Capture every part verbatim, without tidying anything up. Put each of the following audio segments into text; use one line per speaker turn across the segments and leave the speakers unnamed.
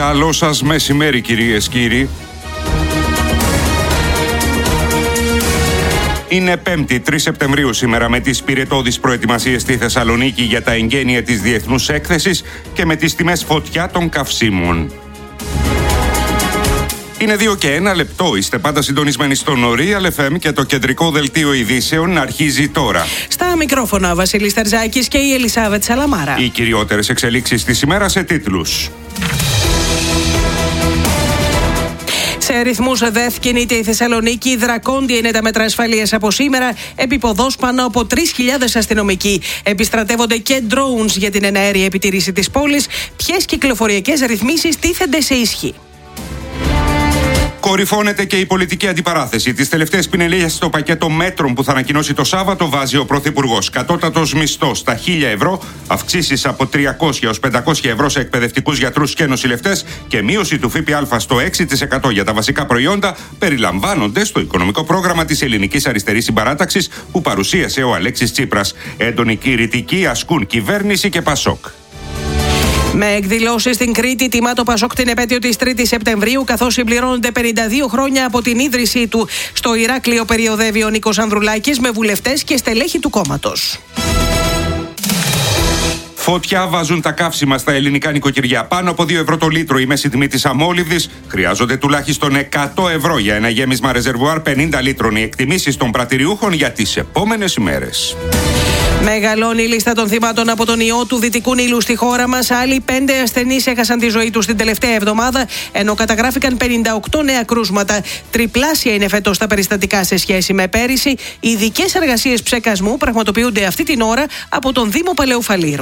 Καλό σας μεσημέρι, κυρίες και κύριοι. Είναι Πέμπτη, τρεις Σεπτεμβρίου σήμερα, με τις πυρετώδεις προετοιμασίες στη Θεσσαλονίκη για τα εγγένεια της Διεθνούς Έκθεσης και με τις τιμές φωτιά των καυσίμων. Είναι δύο και ένα λεπτό. Είστε πάντα συντονισμένοι στον Real εφ εμ και το κεντρικό δελτίο ειδήσεων αρχίζει τώρα.
Στα μικρόφωνα ο Βασίλης Τερζάκης και η Ελισάβετ Σαλαμάρα.
Οι κυριότερες εξελίξεις της ημέρας σε τίτλους.
Σε ρυθμούς ΔΕΘ κινείται η Θεσσαλονίκη. Δρακόντια είναι τα μέτρα ασφαλείας από σήμερα. Επίποδος πάνω από τρεις χιλιάδες αστυνομικοί. Επιστρατεύονται και drones για την εναέρια επιτήρηση της πόλης. Ποιες κυκλοφοριακές ρυθμίσεις τίθενται σε ισχύ?
Κορυφώνεται και η πολιτική αντιπαράθεση. Τις τελευταίες πινελίες στο πακέτο μέτρων που θα ανακοινώσει το Σάββατο βάζει ο Πρωθυπουργός. Κατώτατος μισθός στα χίλια ευρώ, αυξήσεις από τριακόσια έως πεντακόσια ευρώ σε εκπαιδευτικούς γιατρούς και νοσηλευτές και μείωση του ΦΠΑ στο έξι τοις εκατό για τα βασικά προϊόντα περιλαμβάνονται στο οικονομικό πρόγραμμα της Ελληνικής Αριστερής Συμπαράταξης που παρουσίασε ο Αλέξης Τσίπρας. Έντονη κριτική ασκούν κυβέρνηση και Πασόκ.
Με εκδηλώσεις στην Κρήτη, τιμά το Πασόκ την επέτειο της τρίτης Σεπτεμβρίου, καθώς συμπληρώνονται πενήντα δύο χρόνια από την ίδρυσή του. Στο Ηράκλειο περιοδεύει ο Νίκος Ανδρουλάκης με βουλευτές και στελέχη του κόμματος.
Φωτιά βάζουν τα καύσιμα στα ελληνικά νοικοκυριά. Πάνω από δύο ευρώ το λίτρο η μέση τιμή της αμόλυβδης. Χρειάζονται τουλάχιστον εκατό ευρώ για ένα γέμισμα ρεζερβουάρ πενήντα λίτρων. Οι εκτιμήσεις των πρατηριούχων για τις επόμενες ημέρες.
Μεγαλώνει η λίστα των θυμάτων από τον ιό του Δυτικού Νείλου στη χώρα μας. Άλλοι πέντε ασθενείς έχασαν τη ζωή τους την τελευταία εβδομάδα, ενώ καταγράφηκαν πενήντα οκτώ νέα κρούσματα. Τριπλάσια είναι φέτος τα περιστατικά σε σχέση με πέρυσι. Ειδικές εργασίες ψεκασμού πραγματοποιούνται αυτή την ώρα από τον Δήμο Παλαιοφαλήρου.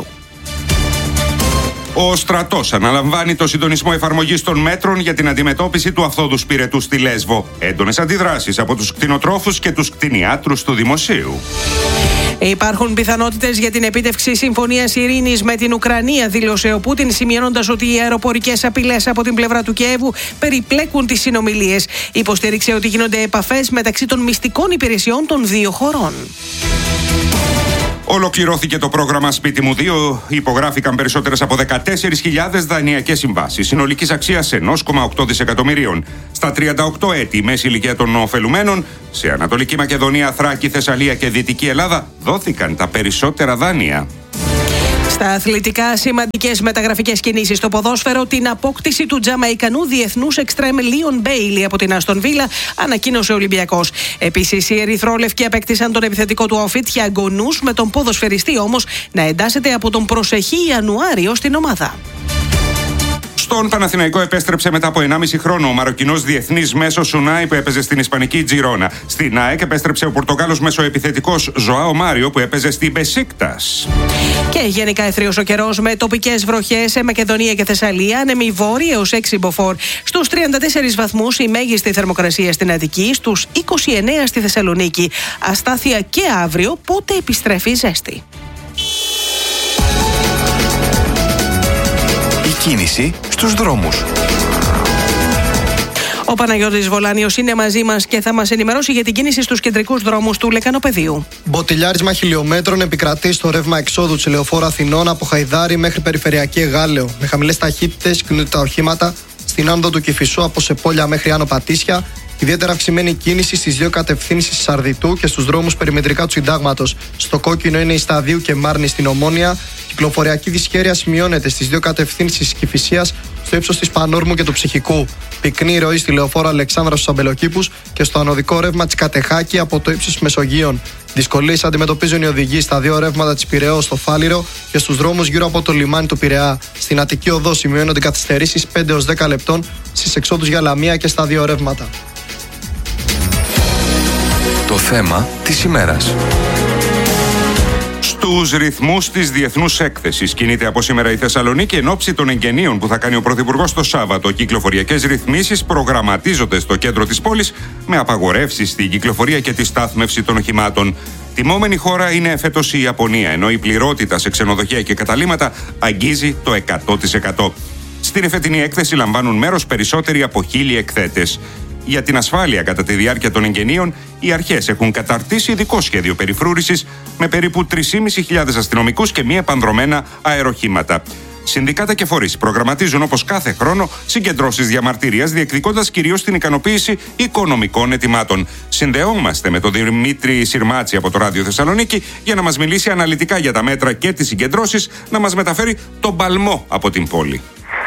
Ο στρατός αναλαμβάνει το συντονισμό εφαρμογής των μέτρων για την αντιμετώπιση του αυθόδους πυρετού στη Λέσβο. Έντονες αντιδράσεις από τους κτηνοτρόφους και τους κτηνιάτρους του δημοσίου.
Υπάρχουν πιθανότητες για την επίτευξη συμφωνίας ειρήνης με την Ουκρανία, δήλωσε ο Πούτιν, σημειώνοντας ότι οι αεροπορικές απειλές από την πλευρά του Κιέβου περιπλέκουν τις συνομιλίες. Υποστήριξε ότι γίνονται επαφές μεταξύ των μυστικών υπηρεσιών των δύο χωρών.
Ολοκληρώθηκε το πρόγραμμα Σπίτι μου δύο. Υπογράφηκαν περισσότερες από δεκατέσσερις χιλιάδες δανειακές συμβάσεις συνολικής αξίας ένα κόμμα οκτώ δισεκατομμυρίων. Στα τριάντα οκτώ έτη η μέση ηλικία των ωφελουμένων, σε Ανατολική Μακεδονία, Θράκη, Θεσσαλία και Δυτική Ελλάδα δόθηκαν τα περισσότερα δάνεια.
Στα αθλητικά, σημαντικές μεταγραφικές κινήσεις στο ποδόσφαιρο, την απόκτηση του Τζαμαϊκανού διεθνούς εξτρέμ Λίον Μπέιλι από την Αστον Βίλα, ανακοίνωσε ο Ολυμπιακός. Επίσης, οι ερυθρόλευκοι απέκτησαν τον επιθετικό του Αοφίτ Θιάγκο Νους, με τον ποδοσφαιριστή όμως να εντάσσεται από τον προσεχή Ιανουάριο στην ομάδα.
Στον Παναθηναϊκό επέστρεψε μετά από ενάμιση χρόνο ο Μαροκινός διεθνής μέσος Ουνάι που έπαιζε στην Ισπανική Τζιρόνα. Στην ΑΕΚ επέστρεψε ο Πορτογάλος μεσοεπιθετικός Ζωάο Μάριο που έπαιζε στην Μπεσίκτας.
Και γενικά αιθρίος ο καιρός με τοπικές βροχές σε Μακεδονία και Θεσσαλία, ανέμει βόρεια έως έξι μποφόρ. Στους τριάντα τέσσερις βαθμούς η μέγιστη θερμοκρασία στην Αττική, στους είκοσι εννέα στη Θεσσαλονίκη. Αστάθεια και αύριο, πότε επιστρέφει η ζέστη.
Κίνηση στους δρόμους.
Ο Παναγιώτης Βολάνιος είναι μαζί μας και θα μας ενημερώσει για την κίνηση στους κεντρικούς δρόμους του Λεκανοπεδίου.
Μποτιλιάρισμα χιλιόμετρων επικρατεί στο ρεύμα εξόδου της Λεωφόρου Αθηνών από Χαϊδάρη μέχρι Περιφερειακή Εγάλεο. Με χαμηλές ταχύτητες κινούνται τα οχήματα στην άνοδο του Κηφισού από Σεπόλια μέχρι Άνω Πατήσια. Ιδιαίτερα αυξημένη κίνηση στις δύο κατευθύνσεις Σαρδιτού και στους δρόμους περιμετρικά του Συντάγματος. Στο κόκκινο είναι η Σταδίου και Μάρνη στην Ομόνια. Κυκλοφοριακή δυσχέρεια σημειώνεται στις δύο κατευθύνσεις Κηφισίας, στο ύψος της Πανόρμου και του Ψυχικού. Πυκνή ροή στη Λεωφόρο Αλεξάνδρα στους Αμπελοκήπους και στο ανωδικό ρεύμα της Κατεχάκη από το ύψος της Μεσογείων. Δυσκολίες αντιμετωπίζουν οι οδηγοί στα δύο ρεύματα της Πειραιώς στο Φάληρο και στους δρόμους γύρω από το λιμάνι του Πειραιά. Στην Αττική Οδό σημειώνονται καθυστερήσεις πέντε έως δέκα λεπτών στις εξόδους για Λαμία και στα δύο ρεύματα.
Το θέμα της ημέρας.
Στους ρυθμούς της Διεθνούς Έκθεσης κινείται από σήμερα η Θεσσαλονίκη εν ώψη των εγγενείων που θα κάνει ο Πρωθυπουργός το Σάββατο. Κυκλοφοριακές ρυθμίσεις προγραμματίζονται στο κέντρο της πόλης με απαγορεύσεις στην κυκλοφορία και τη στάθμευση των οχημάτων. Τιμόμενη χώρα είναι φέτος η Ιαπωνία, ενώ η πληρότητα σε ξενοδοχεία και καταλύματα αγγίζει το εκατό τοις εκατό. Στην εφετινή έκθεση λαμβάνουν μέρος περισσότεροι από χίλιοι εκθέτες. Για την ασφάλεια κατά τη διάρκεια των εγγενείων, οι αρχές έχουν καταρτήσει ειδικό σχέδιο περιφρούρησης με περίπου τρεις χιλιάδες πεντακόσιους αστυνομικούς και μη επανδρομένα αεροχήματα. Συνδικάτα και φορείς προγραμματίζουν όπως κάθε χρόνο συγκεντρώσεις διαμαρτυρίας, διεκδικώντας κυρίως την ικανοποίηση οικονομικών αιτημάτων. Συνδεόμαστε με τον Δημήτρη Συρμάτση από το Ράδιο Θεσσαλονίκη για να μας μιλήσει αναλυτικά για τα μέτρα και τις συγκεντρώσεις, να μας μεταφέρει τον παλμό από την πόλη.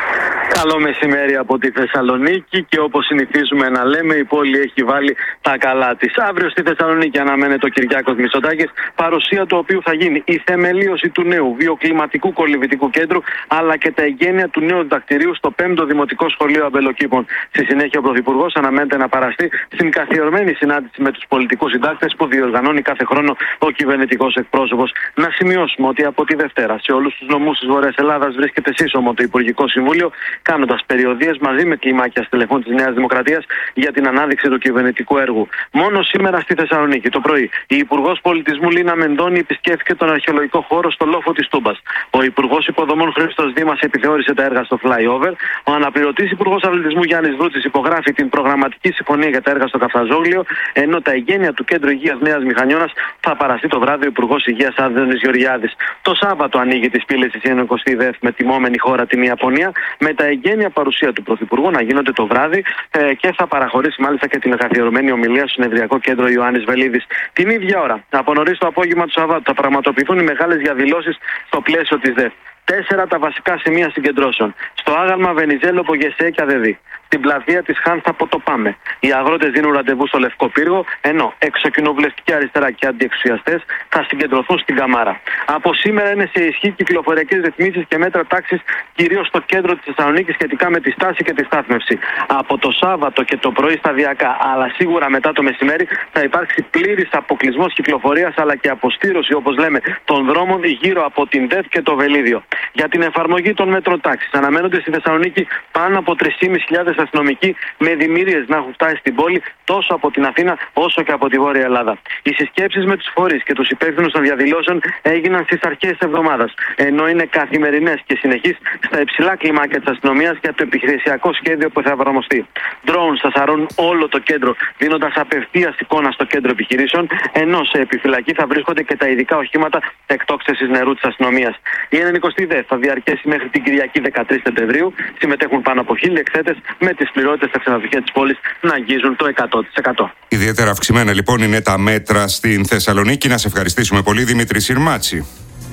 Καλό μεσημέρι από τη Θεσσαλονίκη και όπως συνηθίζουμε να λέμε, η πόλη έχει βάλει τα καλά της. Αύριο στη Θεσσαλονίκη αναμένεται ο Κυριάκος Μητσοτάκης, παρουσία του οποίου θα γίνει η θεμελίωση του νέου βιοκλιματικού κολυβητικού κέντρου αλλά και τα εγγένεια του νέου διδακτηρίου στο πέμπτο Δημοτικό Σχολείο Αμπελοκήπων. Στη συνέχεια, ο Πρωθυπουργός αναμένεται να παραστεί στην καθιερωμένη συνάντηση με τους πολιτικούς συντάκτες που διοργανώνει κάθε χρόνο ο κυβερνητικός εκπρόσωπος. Να σημειώσουμε ότι από τη Δευτέρα σε όλους τους νομούς της Βορειάς Ελλάδας βρίσκεται σύσσωμο το Υπουργικό Συμβούλιο, κάνοντας περιοδίες μαζί με κλιμάκια στελεχών της Νέας Δημοκρατίας για την ανάδειξη του κυβερνητικού έργου. Μόνο σήμερα στη Θεσσαλονίκη το πρωί, η Υπουργός Πολιτισμού Λίνα Μεντώνη επισκέφθηκε τον αρχαιολογικό χώρο στο λόφο της Τούμπας. Ο Υπουργός Υποδομών Χρήστος Δήμας επιθεώρησε τα έργα στο flyover. Ο αναπληρωτής Υπουργός Αθλητισμού Γιάννης Βρούτσης υπογράφει την προγραμματική συμφωνία για τα έργα στο Καφταζόγλιο, ενώ τα εγγένεια του Κέντρου Υγείας Νέας Μηχανιώνας θα παραστεί το βράδυ ο Υπουργός Υγείας Άδωνης Γεωργιάδης. Το Σάββατο ανοίγει τις πύλες της εικοστή δεύτερη με τιμόμενη χώρα την Ιαπωνία, με τα εγγένεια παρουσία του Πρωθυπουργού να γίνονται το βράδυ ε, και θα παραχωρήσει μάλιστα και την καθιερωμένη ομιλία στο Συνεδριακό Κέντρο Ιωάννης Βελίδης. Την ίδια ώρα, από νωρίς το απόγευμα του Σαββάτου, θα πραγματοποιηθούν οι μεγάλες διαδηλώσεις στο πλαίσιο της ΔΕΦ. Τέσσερα τα βασικά σημεία συγκεντρώσεων. Στο άγαλμα Βενιζέλο, Πογεσέ και Αδεδί. Στην πλατεία της Χάνθα Ποτοπάμε. Οι αγρότες δίνουν ραντεβού στο Λευκό Πύργο, ενώ εξοκοινοβουλευτική αριστερά και αντιεξουσιαστές θα συγκεντρωθούν στην Καμάρα. Από σήμερα είναι σε ισχύ κυκλοφοριακές ρυθμίσεις και μέτρα τάξης, κυρίως στο κέντρο της Θεσσαλονίκης, σχετικά με τη στάση και τη στάθμευση. Από το Σάββατο και το πρωί σταδιακά, αλλά σίγουρα μετά το μεσημέρι, θα υπάρξει πλήρης αποκλεισμός κυκλοφορίας αλλά και αποστήρωση, όπως λέμε, των δρόμων γύρω από την ΔΕΦ και το Βελίδιο. Για την εφαρμογή των μέτρων τάξης αναμένονται στη Θεσσαλονίκη πάνω από τρεις χιλιάδες πεντακόσιοι αστυνομικοί με δημιουργίες να έχουν φτάσει στην πόλη τόσο από την Αθήνα όσο και από τη Βόρεια Ελλάδα. Οι συσκέψεις με τους φορείς και τους υπεύθυνους των διαδηλώσεων έγιναν στις αρχές της εβδομάδας, ενώ είναι καθημερινές και συνεχείς στα υψηλά κλιμάκια της αστυνομίας για το επιχειρησιακό σχέδιο που θα εφαρμοστεί. Drones θα σαρώνουν όλο το κέντρο, δίνοντας απευθείας εικόνα στο κέντρο επιχειρήσεων, ενώ σε επιφυλακή θα βρίσκονται και τα ειδικά οχήματα εκτόξευσης νερού της αστυνομίας. Η ενενηκοστή ΔΕΦ θα διαρκέσει μέχρι την Κυριακή δεκατρείς Σεπτεμβρίου. Συμμετέχουν πάνω από χίλιοι εκθέτες, με τις πληρότητες στα ξενοδοχεία της πόλης να αγγίζουν το εκατό τοις εκατό.
Ιδιαίτερα αυξημένα λοιπόν είναι τα μέτρα στην Θεσσαλονίκη. Να σε ευχαριστήσουμε πολύ, Δημήτρη Συρμάτση.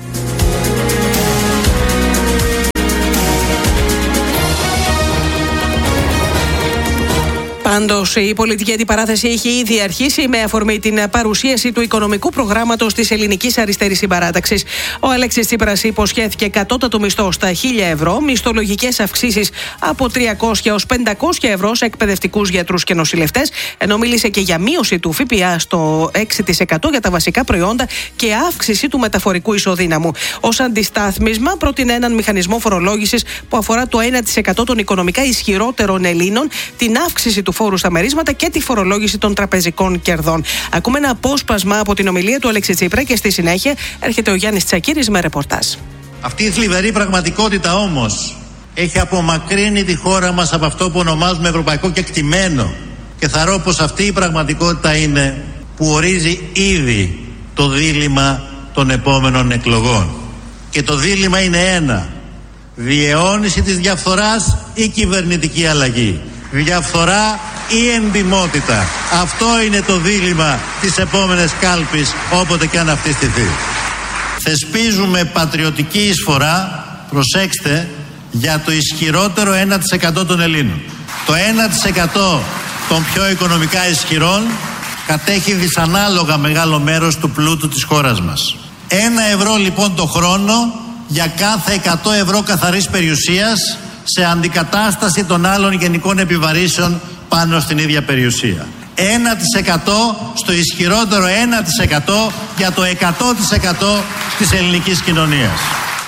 Πάντως, η πολιτική αντιπαράθεση έχει ήδη αρχίσει με αφορμή την παρουσίαση του οικονομικού προγράμματος της Ελληνικής Αριστερής Συμπαράταξης. Ο Αλέξης Τσίπρας υποσχέθηκε κατώτατο μισθό στα χίλια ευρώ, μισθολογικές αυξήσεις από τριακόσια έως πεντακόσια ευρώ σε εκπαιδευτικούς γιατρούς και νοσηλευτές, ενώ μίλησε και για μείωση του ΦΠΑ στο έξι τοις εκατό για τα βασικά προϊόντα και αύξηση του μεταφορικού ισοδύναμου. Ως αντιστάθμισμα, πρότεινε έναν μηχανισμό φορολόγησης που αφορά το ένα τοις εκατό των οικονομικά ισχυρότερων Ελλήνων, την αύξηση του φόρου στα μερίσματα και τη φορολόγηση των τραπεζικών κερδών. Ακούμε ένα απόσπασμα από την ομιλία του Αλέξη Τσίπρα και στη συνέχεια έρχεται ο Γιάννης Τσακίρης με ρεπορτάζ.
Αυτή η θλιβερή πραγματικότητα όμως έχει απομακρύνει τη χώρα μας από αυτό που ονομάζουμε ευρωπαϊκό κεκτημένο. Και θαρώ πως αυτή η πραγματικότητα είναι που ορίζει ήδη το δίλημμα των επόμενων εκλογών. Και το δίλημμα είναι ένα: διαιώνιση της διαφθοράς ή κυβερνητική αλλαγή. Διαφθορά ή εντιμότητα. Αυτό είναι το δίλημμα της επόμενης κάλπης, όποτε και αν αυτή στηθεί. Θεσπίζουμε πατριωτική εισφορά, προσέξτε, για το ισχυρότερο ένα τοις εκατό των Ελλήνων. Το ένα τοις εκατό των πιο οικονομικά ισχυρών κατέχει δυσανάλογα μεγάλο μέρος του πλούτου της χώρας μας. Ένα ευρώ λοιπόν το χρόνο για κάθε εκατό ευρώ καθαρής περιουσίας, σε αντικατάσταση των άλλων γενικών επιβαρύσεων πάνω στην ίδια περιουσία. ένα τοις εκατό στο ισχυρότερο ένα τοις εκατό για το εκατό τοις εκατό της ελληνικής κοινωνίας.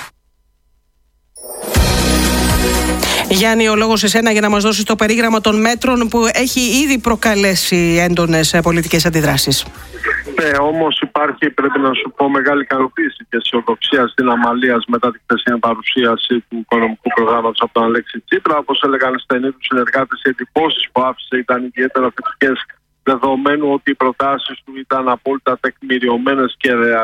Γιάννη, ο λόγος σε σένα για να μας δώσεις το περίγραμμα των μέτρων που έχει ήδη προκαλέσει έντονες πολιτικές αντιδράσεις.
Ναι, όμως υπάρχει, πρέπει να σου πω, μεγάλη ικανοποίηση και αισιοδοξία στην Αμαλίας μετά την χθεσινή παρουσίαση του οικονομικού προγράμματος από τον Αλέξη Τσίπρα. Όπως έλεγαν στενοί του συνεργάτες, οι εντυπώσεις που άφησε ήταν ιδιαίτερα θετικές, δεδομένου ότι οι προτάσεις του ήταν απόλυτα τεκμηριωμένες και ρεαλιστικές.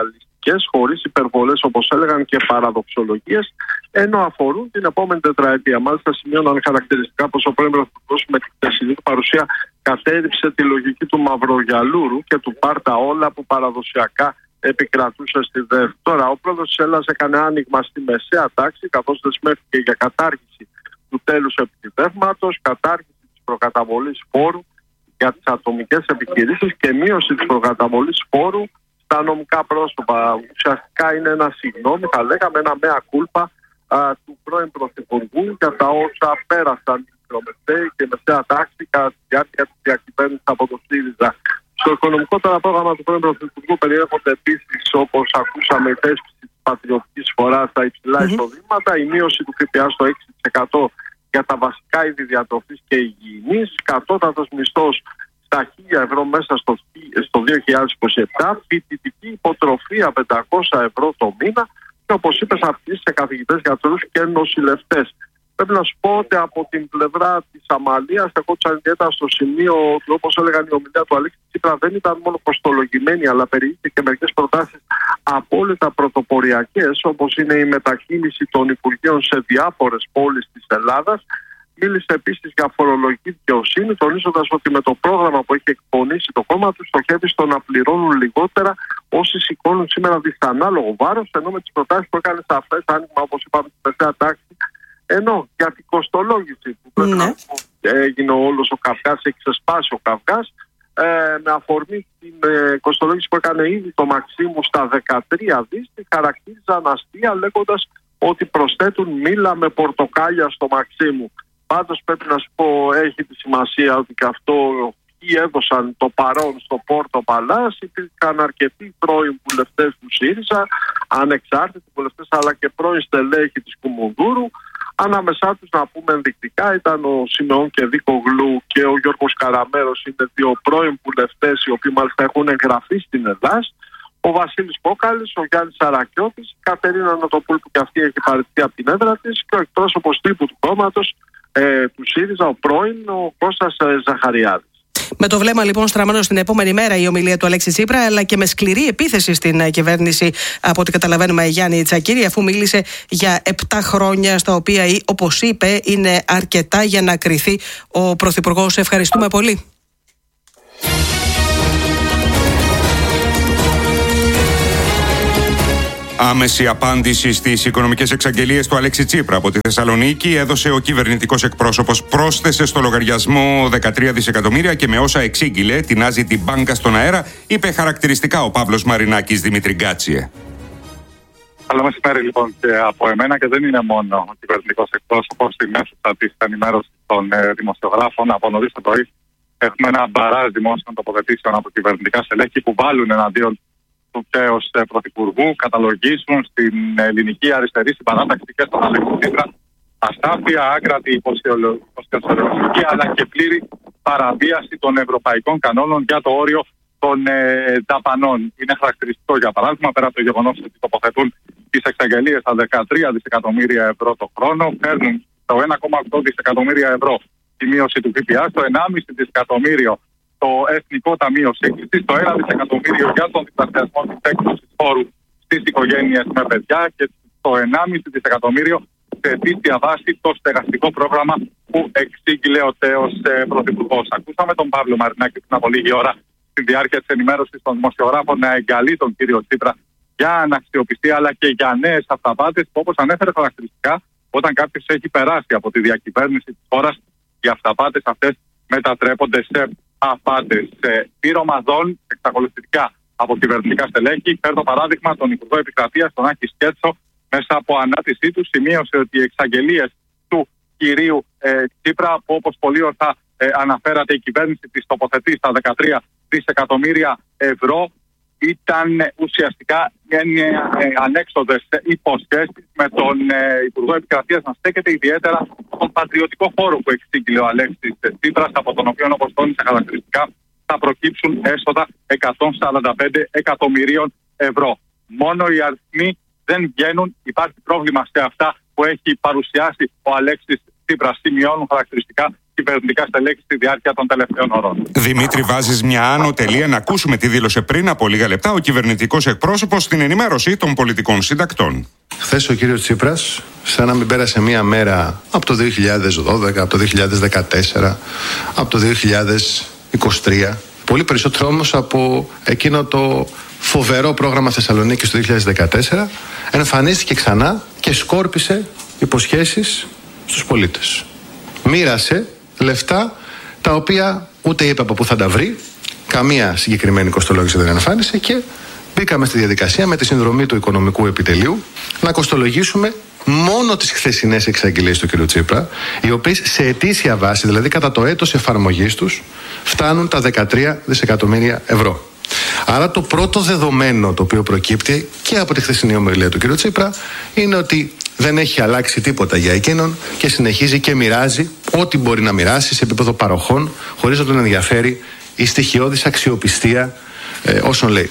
ρεαλιστικές, χωρίς υπερβολές όπως έλεγαν και παραδοξολογίες, ενώ αφορούν την επόμενη τετραετία. Μάλιστα, σημείωναν χαρακτηριστικά πως ο πρώην Πρωθυπουργός με την χθεσινή του παρουσία κατέριψε τη λογική του μαυρογιαλούρου και του πάρτα όλα που παραδοσιακά επικρατούσε στη ΔΕΦ. Τώρα, ο πρόεδρος της Ελλάδας έκανε άνοιγμα στη μεσαία τάξη, καθώς δεσμεύτηκε για κατάργηση του τέλους επιδεύματος, κατάργηση της προκαταβολής φόρου για τις ατομικές επιχειρήσεις και μείωση της προκαταβολής φόρου στα νομικά πρόσωπα. Ουσιαστικά είναι ένα συγγνώμη, θα λέγαμε ένα μέα κούλπα α, του πρώην Πρωθυπουργού για τα όσα πέρασαν οι μικρομεσαίοι και μεσαία τάξη κατά τη διάρκεια της διακυβέρνησης από το ΣΥΡΙΖΑ. Στο οικονομικό τώρα πρόγραμμα του πρώην Πρωθυπουργού περιέχονται επίσης, όπως ακούσαμε, η θέσπιση της πατριωτικής φοράς στα υψηλά mm-hmm. εισοδήματα, η μείωση του ΦΠΑ στο έξι τοις εκατό για τα βασικά είδη διατροφής και υγιεινής, κατώτατος μισθός στα χίλια ευρώ μέσα στο, στο δύο χιλιάδες είκοσι επτά, φοιτητική υποτροφία πεντακόσια ευρώ το μήνα και, όπως είπες, αυξήσεις σε καθηγητές, γιατρούς και νοσηλευτές. Πρέπει να σου πω ότι από την πλευρά της Αμαλίας, εγώ ιδιαίτερα στο σημείο, όπως έλεγαν η ομιλία του Αλέξη Τσίπρα, δεν ήταν μόνο κοστολογημένη, αλλά περιείχε και μερικές προτάσεις απόλυτα πρωτοποριακές, όπως είναι η μετακίνηση των Υπουργείων σε διάφορες πόλεις της Ελλάδας. Μίλησε επίσης για φορολογική δικαιοσύνη, τονίζοντας ότι με το πρόγραμμα που έχει εκπονήσει το κόμμα του στοχεύει στο να πληρώνουν λιγότερα όσοι σηκώνουν σήμερα δυσανάλογο βάρος, ενώ με τις προτάσεις που έκανε σαφές άνοιγμα, όπως είπαμε, στη μεσαία τάξη. Ενώ για την κοστολόγηση που πρέπει ναι. να έγινε όλος ο καυγάς, έχει ξεσπάσει ο καυγάς, ε, με αφορμή την ε, κοστολόγηση που έκανε ήδη το Μαξίμου στα δεκατρία δις, τη χαρακτήριζαν αστεία λέγοντας ότι προσθέτουν μήλα με πορτοκάλια στο Μαξίμου. Πάντως πρέπει να σου πω, έχει τη σημασία ότι και αυτό έδωσαν το παρόν στο Πόρτο Παλάς. Υπήρχαν αρκετοί πρώην βουλευτές του ΣΥΡΙΖΑ, ανεξάρτητοι βουλευτές αλλά και πρώην στελέχοι της Κουμουνδούρου. Ανάμεσά τους, να πούμε ενδεικτικά, ήταν ο Σιμεών Κεδίκογλου και ο Γιώργος Καραμέρος, είναι δύο πρώην βουλευτές οι οποίοι μάλιστα έχουν εγγραφεί στην Ελλάδα. Ο Βασίλης Πόκαλης, ο Γιάννης Σαρακιώτης, η Κατερίνα Νοτοπούλου που και αυτή έχει παραιτηθεί από την έδρα της και ο εκπρόσωπος τύπου του κόμματος ε, του ΣΥΡΙΖΑ, ο πρώην, ο Κώστας ε, Ζαχαριάδης.
Με το βλέμμα λοιπόν στραμμένο στην επόμενη μέρα η ομιλία του Αλέξη Τσίπρα, αλλά και με σκληρή επίθεση στην κυβέρνηση, από ό,τι καταλαβαίνουμε, η Γιάννη Τσακίρη, αφού μίλησε για επτά χρόνια, στα οποία, όπως είπε, είναι αρκετά για να κριθεί ο Πρωθυπουργός. Ευχαριστούμε πολύ.
Άμεση απάντηση στις οικονομικές εξαγγελίες του Αλέξη Τσίπρα από τη Θεσσαλονίκη έδωσε ο κυβερνητικός εκπρόσωπος. Πρόσθεσε στο λογαριασμό δεκατρία δισεκατομμύρια και με όσα εξήγηλε τεινάζει την μπάνκα στον αέρα, είπε χαρακτηριστικά ο Παύλος Μαρινάκης. Δημήτρη Γκάτσιε.
Καλό μεσημέρι λοιπόν και από εμένα, και δεν είναι μόνο ο κυβερνητικός εκπρόσωπος. Στην αίθουσα της ενημέρωσης των ε, δημοσιογράφων από νωρίς το πρωί έχουμε ένα μπαράζ δημόσιων τοποθετήσεων από κυβερνητικά στελέχη που βάλουν εναντίον του και ως Πρωθυπουργού, καταλογίζουν στην ελληνική αριστερή συμπαράταξη και στον Αλέξη Τσίπρα αστάθεια, άκρατη υποστηρικτική αλλά και πλήρη παραβίαση των ευρωπαϊκών κανόνων για το όριο των ε, δαπανών. Είναι χαρακτηριστικό, για παράδειγμα, πέρα από το γεγονός ότι τοποθετούν τις εξαγγελίες στα δεκατρία δισεκατομμύρια ευρώ το χρόνο, παίρνουν το ένα κόμμα οκτώ δισεκατομμύρια ευρώ τη μείωση του ΦΠΑ, στο ενάμιση δισεκατομμύριο το Εθνικό Ταμείο Σύγκλησης, το ένα δισεκατομμύριο για τον διπλασιασμό της έκπτωσης φόρου στις οικογένειες με παιδιά και το ενάμιση δισεκατομμύριο σε αιτήσια βάση το στεγαστικό πρόγραμμα που εξήγηλε ο τέος ε, Πρωθυπουργός. Ακούσαμε τον Παύλο Μαρινάκη πριν από λίγη ώρα στη διάρκεια της ενημέρωσης των δημοσιογράφων να εγκαλεί τον κύριο Τσίπρα για αναξιοπιστία αλλά και για νέες αυταπάτες που, όπως ανέφερε χαρακτηριστικά, όταν κάποιος έχει περάσει από τη διακυβέρνηση της χώρας, οι αυταπάτες αυτές μετατρέπονται σε απάτες. Πείρωμα δών εξακολουθητικά από κυβερνητικά στελέχη. Παίρνω παράδειγμα τον Υπουργό Επικρατείας, τον Άκη Σκέτσο, μέσα από ανάτησή του σημείωσε ότι οι εξαγγελίες του κυρίου ε, Τσίπρα, που όπως πολύ ορθά ε, αναφέρατε, η κυβέρνηση της τοποθετεί στα δεκατρία δισεκατομμύρια ευρώ, ήταν ουσιαστικά ε, ανέξοδες υποσχέσεις, με τον ε, Υπουργό Επικρατείας να στέκεται ιδιαίτερα στον πατριωτικό φόρο που εξήγηλε ο Αλέξης Τσίπρας, από τον οποίο, όπως τόνισε χαρακτηριστικά, θα προκύψουν έσοδα εκατόν σαράντα πέντε εκατομμυρίων ευρώ. Μόνο οι αριθμοί δεν βγαίνουν. Υπάρχει πρόβλημα σε αυτά που έχει παρουσιάσει ο Αλέξης Τσίπρας. Σημειώνουν χαρακτηριστικά κυβερνητικά στελέχη στη διάρκεια των τελευταίων ωρών.
Δημήτρη, βάζεις μια άνω τελεία να ακούσουμε τι δήλωσε πριν από λίγα λεπτά ο κυβερνητικός εκπρόσωπος στην ενημέρωση των πολιτικών συντακτών.
Χθες ο κύριος Τσίπρας, σαν να μην πέρασε μία μέρα από το δύο χιλιάδες δώδεκα, από το δύο χιλιάδες δεκατέσσερα, από το δύο χιλιάδες είκοσι τρία, πολύ περισσότερο όμως από εκείνο το φοβερό πρόγραμμα Θεσσαλονίκης του δύο χιλιάδες δεκατέσσερα, εμφανίστηκε ξανά και σκόρπισε υποσχέσεις στους πολίτες. Μοίρασε λεφτά τα οποία ούτε είπε από πού θα τα βρει, καμία συγκεκριμένη κοστολόγηση δεν εμφάνισε και μπήκαμε στη διαδικασία με τη συνδρομή του Οικονομικού Επιτελείου να κοστολογήσουμε μόνο τις χθεσινές εξαγγελίες του κ. Τσίπρα, οι οποίες σε ετήσια βάση, δηλαδή κατά το έτος εφαρμογής τους, φτάνουν τα δεκατρία δισεκατομμύρια ευρώ. Άρα το πρώτο δεδομένο το οποίο προκύπτει και από τη χθεσινή ομιλία του κ. Τσίπρα είναι ότι δεν έχει αλλάξει τίποτα για εκείνον και συνεχίζει και μοιράζει ό,τι μπορεί να μοιράσει σε επίπεδο παροχών, χωρίς να τον ενδιαφέρει η στοιχειώδης αξιοπιστία ε, όσων λέει.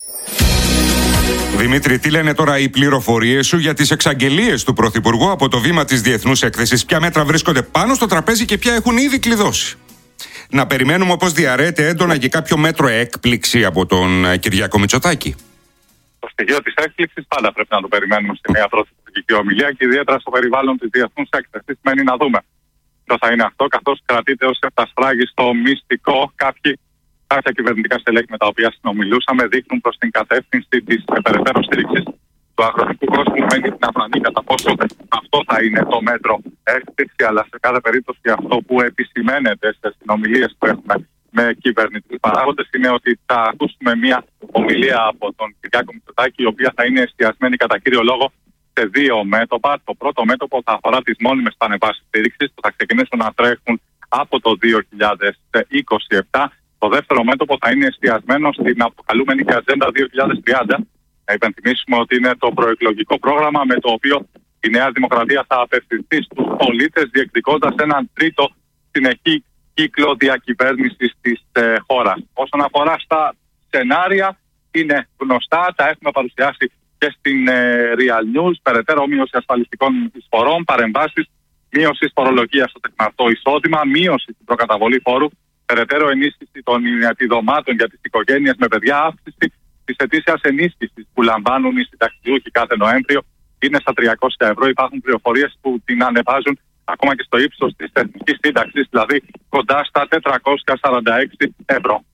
Δημήτρη, τι λένε τώρα οι πληροφορίες σου για τις εξαγγελίες του Πρωθυπουργού από το βήμα της Διεθνούς Έκθεσης? Ποια μέτρα βρίσκονται πάνω στο τραπέζι και ποια έχουν ήδη κλειδώσει? Να περιμένουμε όπως διαρρέεται έντονα και κάποιο μέτρο έκπληξη από τον Κυριάκο Μητσοτάκη?
Το στοιχείο της έκπληξης πάντα πρέπει να το περιμένουμε στη νέα πρωθυπουργική ομιλία και ιδιαίτερα στο περιβάλλον της Διεθνούς Έκθεσης. Μένει να δούμε ποιο θα είναι αυτό, καθώς κρατείται ως ευτασφράγιστο μυστικό. Κάποιοι, κάποια κυβερνητικά στελέχη με τα οποία συνομιλούσαμε δείχνουν προς την κατεύθυνση της περαιτέρω στήριξης του αγροτικού κόσμου. Μένει να φανεί κατά πόσο αυτό θα είναι το μέτρο έκπληξη, αλλά σε κάθε περίπτωση αυτό που επισημαίνεται σε συνομιλίες που έχουμε με κυβερνητικούς παράγοντες είναι ότι θα ακούσουμε μια ομιλία από τον Κυριάκο Μητσοτάκη, η οποία θα είναι εστιασμένη κατά κύριο λόγο σε δύο μέτωπα. Το πρώτο μέτωπο θα αφορά τις μόνιμες πανεβάσεις στήριξης που θα ξεκινήσουν να τρέχουν από το δύο χιλιάδες είκοσι επτά. Το δεύτερο μέτωπο θα είναι εστιασμένο στην αποκαλούμενη και ατζέντα δύο χιλιάδες τριάντα. Να υπενθυμίσουμε ότι είναι το προεκλογικό πρόγραμμα με το οποίο η Νέα Δημοκρατία θα απευθυνθεί στους πολίτες διεκδικώντας έναν τρίτο συνεχή κύκλο διακυβέρνησης της ε, χώρας. Όσον αφορά στα σενάρια, είναι γνωστά, τα έχουμε παρουσιάσει και στην ε, Real News, περαιτέρω μείωση ασφαλιστικών εισφορών, παρεμβάσεις, μείωση φορολογίας στο τεκμαρτό εισόδημα, μείωση στην προκαταβολή φόρου, περαιτέρω ενίσχυση των επιδομάτων για τις οικογένειες με παιδιά, αύξηση της ετήσιας ενίσχυσης που λαμβάνουν οι συνταξιούχοι κάθε Νοέμβριο είναι στα τριακόσια ευρώ. Υπάρχουν πληροφορίες που την ανεβάζουν ακόμα και στο ύψος της εθνικής σύνταξης, δηλαδή κοντά στα τετρακόσια σαράντα έξι ευρώ.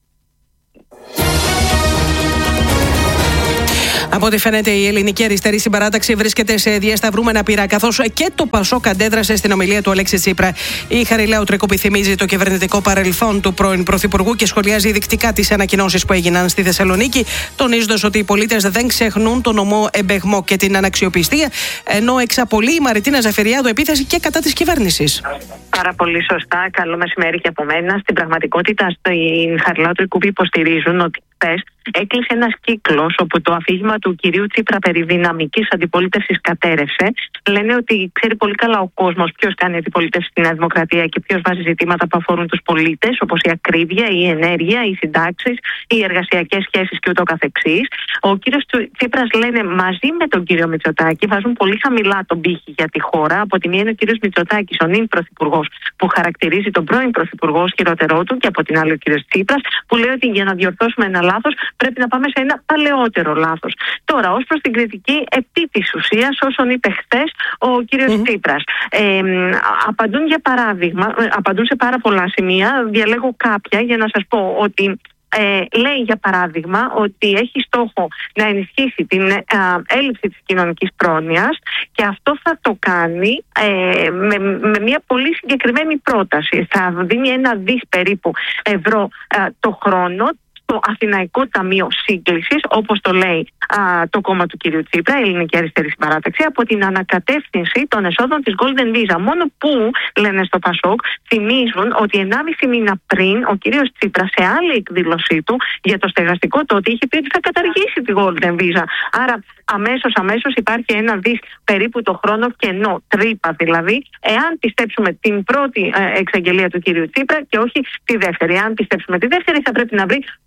Από ό,τι φαίνεται, η Ελληνική Αριστερή Συμπαράταξη βρίσκεται σε διασταυρούμενα πυρά, καθώς και το Πασόκ αντέδρασε στην ομιλία του Αλέξη Τσίπρα. Η Χαριλάου Τρικούπη θυμίζει το κυβερνητικό παρελθόν του πρώην Πρωθυπουργού και σχολιάζει δεικτικά τις ανακοινώσεις που έγιναν στη Θεσσαλονίκη, τονίζοντας ότι οι πολίτες δεν ξεχνούν τον ομό εμπεγμό και την αναξιοπιστία, ενώ εξαπολύει η Μαριτίνα Ζαφυριάδου επίθεση και κατά της κυβέρνησης.
Πάρα πολύ σωστά. Καλό μεσημέρι και από μένα. Στην πραγματικότητα, στην Χαριλάου Τρικούπη υποστηρίζουν ότι χθες έκλεισε ένας κύκλος όπου το αφήγημα του κυρίου Τσίπρα περί δυναμικής αντιπολίτευσης κατέρευσε. Λένε ότι ξέρει πολύ καλά ο κόσμος ποιος κάνει αντιπολίτευση στη Νέα Δημοκρατία και ποιος βάζει ζητήματα που αφορούν τους πολίτες, όπως η ακρίβεια, η ενέργεια, οι συντάξεις, οι εργασιακές σχέσεις και ούτω καθεξής. Ο κύριος Τσίπρας, λένε, μαζί με τον κύριο Μητσοτάκη βάζουν πολύ χαμηλά τον πύχη για τη χώρα. Από τη μία είναι ο κύριος Μητσοτάκης, ο νυν πρωθυπουργός, που χαρακτηρίζει τον πρώην πρωθυπουργό ως χειρότερό του, και από την άλλη ο κύριος Τσίπρας, που λέει ότι για να διορθώσουμε ένα λάθος πρέπει να πάμε σε ένα παλαιότερο λάθος. Τώρα, ως προς την κριτική επί της ουσίας, όσον είπε χθες ο κύριος mm-hmm. Τσίπρας, ε, απαντούν για παράδειγμα, απαντούν σε πάρα πολλά σημεία, διαλέγω κάποια για να σας πω ότι Ε, λέει για παράδειγμα ότι έχει στόχο να ενισχύσει την ε, έλλειψη της κοινωνικής πρόνοιας και αυτό θα το κάνει ε, με, με μια πολύ συγκεκριμένη πρόταση. Θα δίνει ένα δις περίπου ευρώ ε, το χρόνο το Αθηναϊκό Ταμείο Σύγκλησης, όπως το λέει α, το κόμμα του κ. Τσίπρα, η Ελληνική Αριστερή Συμπαράταξη, από την ανακατεύθυνση των εσόδων της Golden Visa. Μόνο που, λένε στο Πασόκ, θυμίζουν ότι ενάμιση μήνα πριν ο κ. Τσίπρα σε άλλη εκδήλωσή του για το στεγαστικό τότε είχε πει ότι θα καταργήσει τη Golden Visa. Άρα αμέσως, αμέσως υπάρχει ένα δις περίπου το χρόνο κενό, τρύπα δηλαδή, εάν πιστέψουμε την πρώτη ε, εξαγγελία του κ. Τσίπρα και όχι τη δεύτερη. Αν πιστέψουμε τη δεύτερη θα πρέπει να βρει α,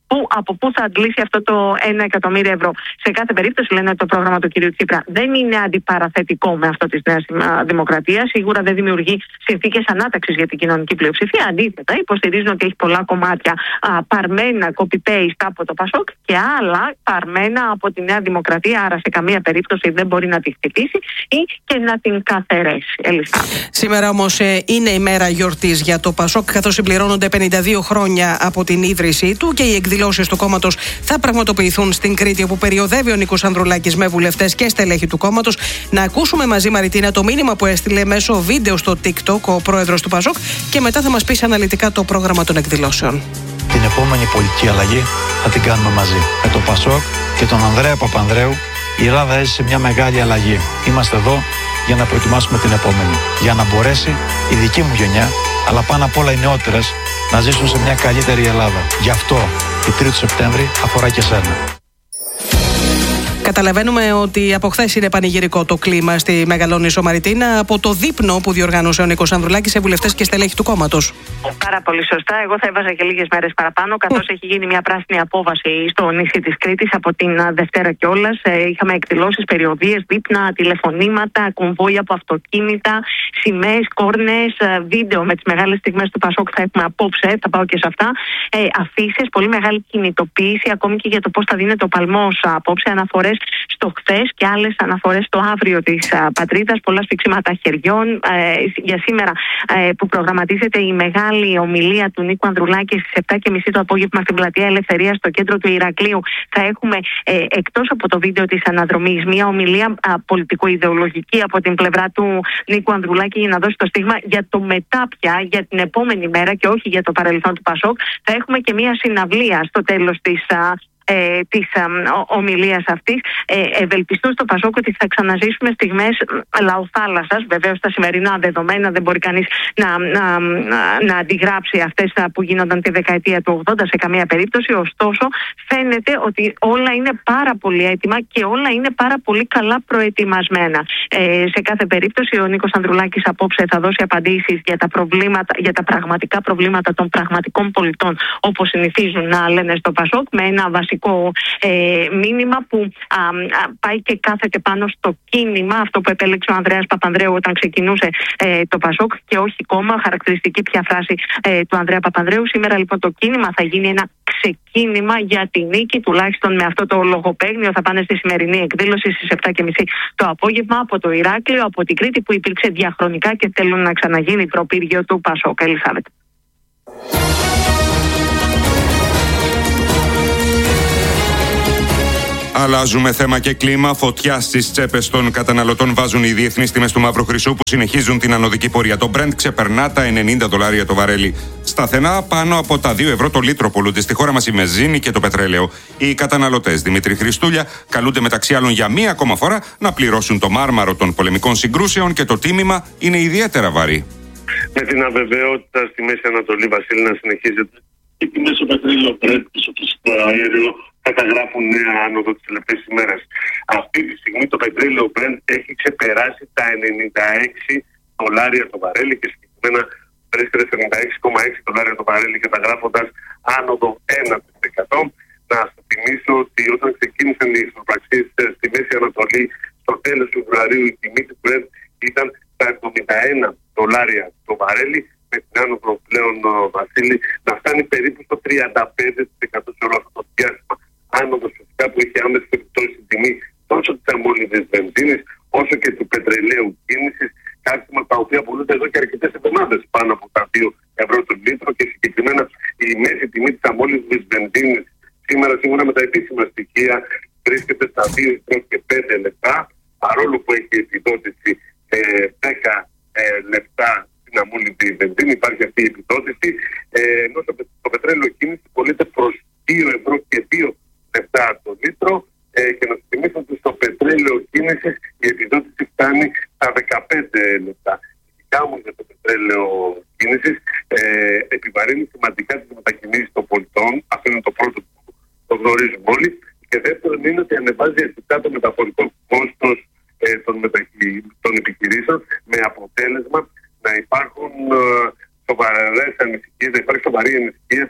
Πού, από πού θα αντλήσει αυτό το ένα εκατομμύριο ευρώ. Σε κάθε περίπτωση λένε ότι το πρόγραμμα του κ. Τσίπρα δεν είναι αντιπαραθετικό με αυτό της Νέας Δημοκρατίας. Σίγουρα δεν δημιουργεί συνθήκες ανάταξης για την κοινωνική πλειοψηφία. Αντίθετα, υποστηρίζουν ότι έχει πολλά κομμάτια α, παρμένα copy-paste από το Πασόκ και άλλα παρμένα από τη Νέα Δημοκρατία. Άρα σε καμία περίπτωση δεν μπορεί να τη χτυπήσει ή και να την καθαιρέσει. Ελισάβετ.
Σήμερα όμως ε, είναι η μέρα γιορτής για το Πασόκ, καθώς συμπληρώνονται πενήντα δύο χρόνια από την ίδρυσή του και οι εκδηλώσεις του κόμματος θα πραγματοποιηθούν στην Κρήτη, όπου περιοδεύει ο Νίκος Ανδρουλάκης με βουλευτές και στελέχη του κόμματος. Να ακούσουμε μαζί, Μαριτίνα, το μήνυμα που έστειλε μέσω βίντεο στο TikTok ο πρόεδρος του Πασόκ και μετά θα μας πεις αναλυτικά το πρόγραμμα των εκδηλώσεων.
Την επόμενη πολιτική αλλαγή θα την κάνουμε μαζί. Με το Πασόκ και τον Ανδρέα Παπανδρέου η Ελλάδα έζησε μια μεγάλη αλλαγή. Είμαστε εδώ για να προετοιμάσουμε την επόμενη. Για να μπορέσει η δική μου γενιά, αλλά πάνω απ' όλα οι νεότερες, να ζήσουν σε μια καλύτερη Ελλάδα. Γι' αυτό η τρίτη Σεπτέμβρη αφορά και σένα.
Καταλαβαίνουμε ότι από χθες είναι πανηγυρικό το κλίμα στη Μεγαλόνισσο, Μαριτίνα, από το δείπνο που διοργάνωσε ο Νίκος Ανδρουλάκης σε βουλευτές και στελέχη του κόμματος.
Πάρα πολύ σωστά. Εγώ θα έβαζα και λίγες μέρες παραπάνω, καθώς έχει γίνει μια πράσινη απόβαση στο νησί της Κρήτης από την Δευτέρα κιόλας. Είχαμε εκδηλώσεις, περιοδίες, δείπνα, τηλεφωνήματα, κομβόια από αυτοκίνητα, σημαίες, κόρνες, βίντεο με τις μεγάλες στιγμές του Πασόκ θα έχουμε απόψε. Θα πάω και σε αυτά. Ε, αφήσεις, πολύ μεγάλη κινητοποίηση, ακόμη και για το πώς θα δίνεται ο παλμός απόψε, αναφορές στο χθες και άλλες αναφορές στο αύριο της α, πατρίδας, πολλά σφιξίματα χεριών. Ε, για σήμερα ε, που προγραμματίζεται η μεγάλη ομιλία του Νίκου Ανδρουλάκη στις επτά και μισή το απόγευμα στην Πλατεία Ελευθερίας στο κέντρο του Ηρακλείου, θα έχουμε ε, εκτός από το βίντεο της αναδρομής μια ομιλία πολιτικο-ιδεολογική από την πλευρά του Νίκου Ανδρουλάκη για να δώσει το στίγμα για το μετά πια, για την επόμενη μέρα και όχι για το παρελθόν του Πασόκ. Θα έχουμε και μια συναυλία στο τέλος της α, Ε, της ε, ομιλίας αυτής. Ε, ευελπιστούν στο Πασόκ ότι θα ξαναζήσουμε στιγμές λαοθάλασσας. Βεβαίως στα σημερινά δεδομένα δεν μπορεί κανείς να, να, να, να αντιγράψει αυτές που γίνονταν τη δεκαετία του ογδόντα σε καμία περίπτωση. Ωστόσο φαίνεται ότι όλα είναι πάρα πολύ έτοιμα και όλα είναι πάρα πολύ καλά προετοιμασμένα. Ε, σε κάθε περίπτωση ο Νίκος Ανδρουλάκης απόψε θα δώσει απαντήσεις για τα, προβλήματα, για τα πραγματικά προβλήματα των πραγματικών πολιτών, όπως συνηθίζουν να λένε στο Πασόκ, με ένα βασικό Ε, μήνυμα που α, α, πάει και κάθεται πάνω στο κίνημα, αυτό που επέλεξε ο Ανδρέας Παπανδρέου όταν ξεκινούσε ε, το Πασόκ και όχι κόμμα, χαρακτηριστική πια φράση ε, του Ανδρέα Παπανδρέου. Σήμερα λοιπόν το κίνημα θα γίνει ένα ξεκίνημα για τη νίκη, τουλάχιστον με αυτό το λογοπαίγνιο. Θα πάνε στη σημερινή εκδήλωση στις επτά και μισή το απόγευμα από το Ηράκλειο, από την Κρήτη που υπήρξε διαχρονικά και θέλουν να ξαναγίνει προπύργιο του Πασόκ. Ελισάβετ.
Αλλάζουμε θέμα και κλίμα. Φωτιά στις τσέπες των καταναλωτών βάζουν οι διεθνείς τιμές του μαύρου χρυσού που συνεχίζουν την ανωδική πορεία. Το Brent ξεπερνά τα ενενήντα δολάρια το βαρέλι. Σταθερά πάνω από τα δύο ευρώ το λίτρο πολλούνται στη χώρα μας η βενζίνη και το πετρέλαιο. Οι καταναλωτές Δημήτρη Χριστούλια καλούνται μεταξύ άλλων για μία ακόμα φορά να πληρώσουν το μάρμαρο των πολεμικών συγκρούσεων και το τίμημα είναι ιδιαίτερα βαρύ.
Με την αβεβαιότητα στη Μέση Ανατολή, Βασίλη, να συνεχίζεται. Οι τιμές στο πετρέλαιο Brent και στο φυσικό αέριο καταγράφουν νέα άνοδο τις τελευταίες ημέρες. Αυτή τη στιγμή το πετρέλαιο Brent έχει ξεπεράσει τα ενενήντα έξι δολάρια το βαρέλι και συγκεκριμένα βρίσκεται σε ενενήντα έξι κόμμα έξι δολάρια το βαρέλι, καταγράφοντας άνοδο ένα τοις εκατό. Να σας θυμίσω ότι όταν ξεκίνησαν οι ισοπραξίες στη Μέση Ανατολή στο τέλος του Φεβρουαρίου η τιμή του Brent ήταν τα εβδομήντα ένα δολάρια το βαρέλι, με την άνοδο πλέον, Βασίλη, να φτάνει περίπου στο τριάντα πέντε τοις εκατό σε όλο αυτό το διάστημα. Άνοδος φυσικά που έχει άμεση επιπτώσει στην τιμή τόσο της αμμόλυβδης βενζίνης όσο και του πετρελαίου κίνησης, καύσιμα τα οποία πουλούνται εδώ και αρκετές εβδομάδες πάνω από τα δύο ευρώ το λίτρο και συγκεκριμένα η μέση τιμή της αμμόλυβδης βενζίνης σήμερα, σύμφωνα με τα επίσημα στοιχεία, βρίσκεται στα δύο ευρώ και πέντε λεπτά, παρόλο που έχει επιδότηση ε, δέκα ε, λεπτά στην αμμόλυβδη βενζίνη, υπάρχει αυτή η επιδότηση, ε, ενώ το πετρέλαιο κίνηση πωλείται προς δύο ευρώ και δύο λεπτά το λίτρο ε, και να σας θυμίσω ότι στο πετρέλαιο κίνησης η επιδότηση φτάνει στα δεκαπέντε λεπτά. Ειδικά όμως για το πετρέλαιο κίνησης ε, επιβαρύνει σημαντικά τις μετακινήσεις των πολιτών. Αυτό είναι το πρώτο που το γνωρίζουμε όλοι. Και δεύτερον είναι ότι ανεβάζει αισθητά το μεταφορικό κόστος ε, των, μεταχει... των επιχειρήσεων, με αποτέλεσμα να υπάρχουν ε, σοβαρές ανησυχίες, να υπάρχει σοβαρή ανησυχία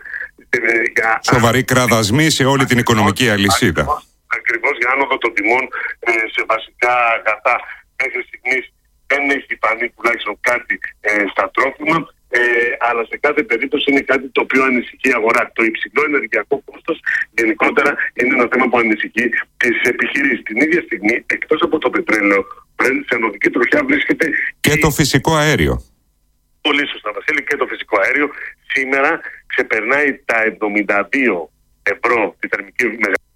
για...
Σοβαροί κραδασμοί σε όλη την οικονομική αλυσίδα.
Ακριβώς για άνοδο των τιμών ε, σε βασικά αγαθά. Μέχρι στιγμής δεν έχει φανεί τουλάχιστον κάτι ε, στα τρόφιμα, ε, αλλά σε κάθε περίπτωση είναι κάτι το οποίο ανησυχεί η αγορά. Το υψηλό ενεργειακό κόστος γενικότερα είναι ένα θέμα που ανησυχεί τις επιχειρήσεις. Την ίδια στιγμή, εκτός από το πετρέλαιο, σε ανωδική τροχιά βρίσκεται
και το φυσικό αέριο.
Πολύ σωστά, Βασίλη, και το φυσικό αέριο σήμερα ξεπερνάει τα εβδομήντα δύο ευρώ τη θερμική μεγαλύτερη